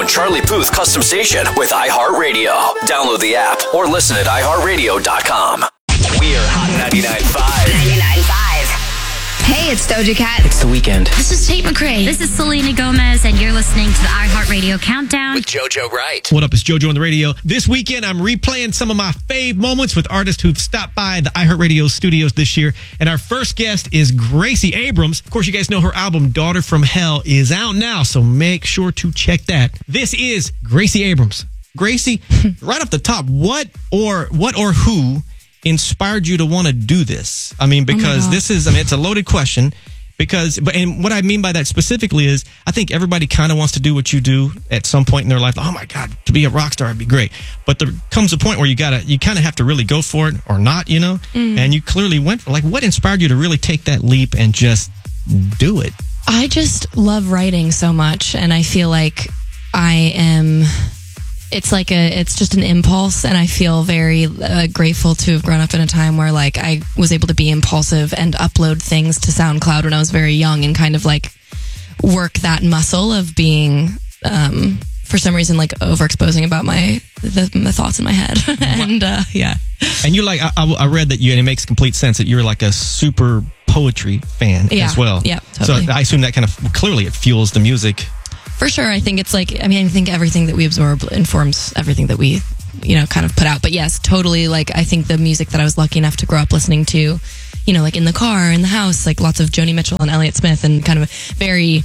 Charlie Puth custom station with iHeartRadio. Download the app or listen at iHeartRadio.com. We're Hot 99.5. Hey, it's Doja Cat. It's the weekend. This is Tate McRae. This is Selena Gomez, and you're listening to the iHeartRadio Countdown With JoJo Wright. What up, it's JoJo on the radio. This weekend, I'm replaying some of my fave moments with artists who've stopped by the iHeartRadio studios this year. And our first guest is Gracie Abrams. Of course, you guys know her album, Daughter from Hell, is out now, so make sure to check that. This is Gracie Abrams. Gracie, right off the top, what or who inspired you to want to do this? I mean, because it's a loaded question. And what I mean by that specifically is, I think everybody kind of wants to do what you do at some point in their life. Oh my God, to be a rock star would be great. But there comes a point where you kind of have to really go for it or not, you know? And you clearly went for, what inspired you to really take that leap and just do it? I just love writing so much, and I feel like it's just an impulse, and I feel very grateful to have grown up in a time where I was able to be impulsive and upload things to SoundCloud when I was very young and kind of work that muscle of being for some reason overexposing about the thoughts in my head. And yeah. And you I read that and it makes complete sense that you're a super poetry fan as well. Yeah, totally. So I assume that kind of clearly it fuels the music. For sure. I think it's I think everything that we absorb informs everything that we, kind of put out. But yes, totally. I think the music that I was lucky enough to grow up listening to, in the car, in the house, lots of Joni Mitchell and Elliott Smith and kind of very,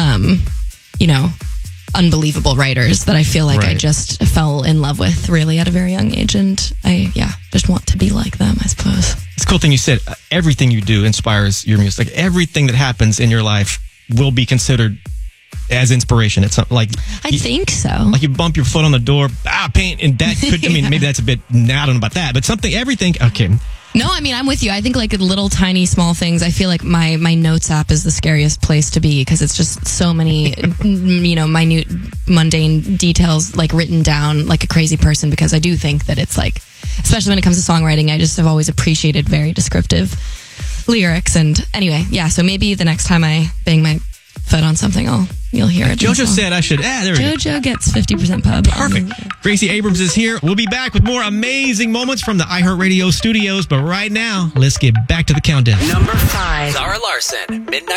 unbelievable writers that I feel like I just fell in love with really at a very young age. And I just want to be like them, I suppose. It's a cool thing you said. Everything you do inspires your music. Everything that happens in your life will be considered as inspiration. It's I think so. You bump your foot on the door, paint, and that could, maybe that's a bit, I don't know about that, but everything, okay. No, I'm with you. I think little tiny small things. I feel like my notes app is the scariest place to be because it's just so many, minute, mundane details written down like a crazy person, because I do think that it's especially when it comes to songwriting, I just have always appreciated very descriptive lyrics. And anyway, so maybe the next time I bang my foot on something, you'll hear it. JoJo said I should. There we go. JoJo gets 50% pub. Perfect. Gracie Abrams is here. We'll be back with more amazing moments from the iHeartRadio studios. But right now, let's get back to the countdown. Number 5. Zara Larson, Midnight.